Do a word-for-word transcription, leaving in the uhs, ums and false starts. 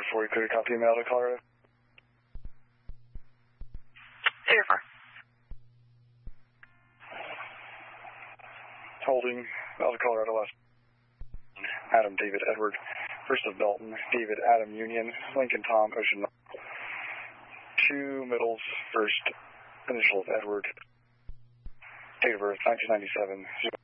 four, you clear to copy email to Colorado. Zero four. Holding, Delta Colorado West. Adam, David, Edward, first of Dalton, David, Adam, Union, Lincoln, Tom, Ocean. Two middles, first initial of Edward. Date of birth, nineteen ninety-seven.